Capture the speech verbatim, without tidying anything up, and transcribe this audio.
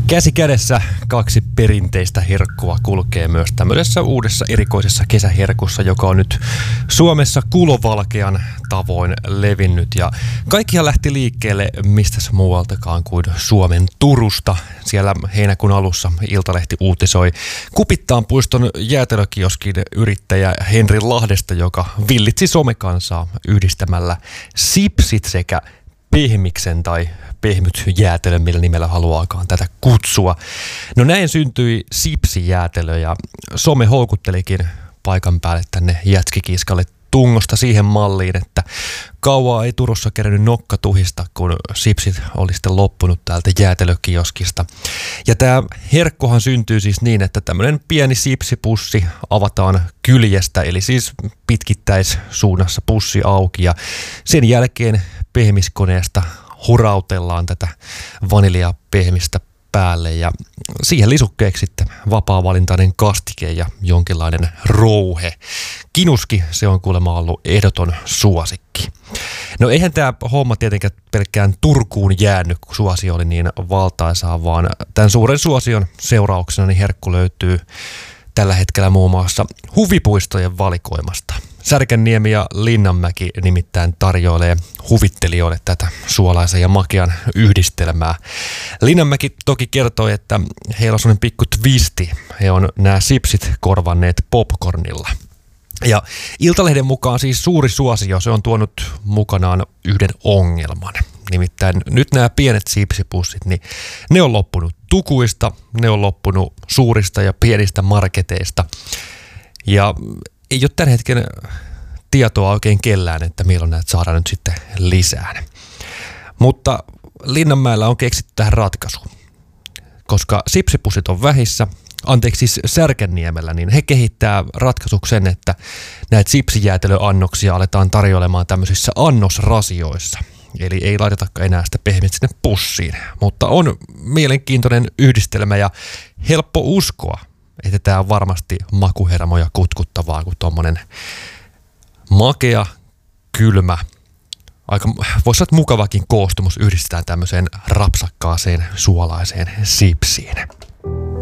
Käsi kädessä kaksi perinteistä herkkua kulkee myös tämmöisessä uudessa erikoisessa kesäherkussa, joka on nyt Suomessa kulovalkean tavoin levinnyt. Ja kaikkihan lähti liikkeelle mistäs muualtakaan kuin Suomen Turusta. Siellä heinäkuun alussa Iltalehti uutisoi Kupittaan puiston jäätelökioskin yrittäjä Henri Lahdesta, joka villitsi somekansaa yhdistämällä sipsit sekä pehmiksen tai pehmytjäätelö, millä nimellä haluaakaan tätä kutsua. No näin syntyi sipsijäätelö ja some houkuttelikin paikan päälle tänne jätskikiskalle tungosta siihen malliin, että kauaa ei Turussa kerennyt nokka tuhista, kun sipsit oli sitten loppunut täältä jäätelökioskista. Ja tämä herkkohan syntyy siis niin, että tämmöinen pieni sipsipussi avataan kyljestä, eli siis pitkittäissuunnassa pussi auki ja sen jälkeen pehmiskoneesta hurautellaan tätä vaniljapehmistä päälle ja siihen lisukkeeksi sitten vapaa-valintainen kastike ja jonkinlainen rouhe. Kinuski, se on kuulemma ollut ehdoton suosikki. No eihän tämä homma tietenkään pelkkään Turkuun jäänyt, kun suosio oli niin valtaisaa, vaan tämän suuren suosion seurauksena niin herkku löytyy tällä hetkellä muun muassa huvipuistojen valikoimasta. Särkänniemi ja Linnanmäki nimittäin tarjoilee huvittelijoille tätä suolaisen ja makean yhdistelmää. Linnanmäki toki kertoi, että heillä on sellainen pikku twisti. He on nämä sipsit korvanneet popcornilla. Ja Iltalehden mukaan siis suuri suosio, se on tuonut mukanaan yhden ongelman. Nimittäin nyt nämä pienet sipsipussit, niin ne on loppunut tukuista, ne on loppunut suurista ja pienistä marketeista. Ja ei ole tämän hetken tietoa oikein kellään, että milloin näitä saadaan nyt sitten lisää. Mutta Linnanmäellä on keksitty tähän ratkaisu, koska sipsipussit on vähissä, anteeksi siis Särkänniemellä, niin he kehittää ratkaisuksi sen, että näitä sipsijäätelöannoksia aletaan tarjoilemaan tämmöisissä annosrasioissa. Eli ei laitetakaan enää sitä pehmit sinne pussiin, mutta on mielenkiintoinen yhdistelmä ja helppo uskoa, että tämä on varmasti makuhermoja kutkuttavaa, kun tommonen makea, kylmä, aika voisi sanoa mukavakin koostumus yhdistetään tämmöiseen rapsakkaaseen suolaiseen sipsiin.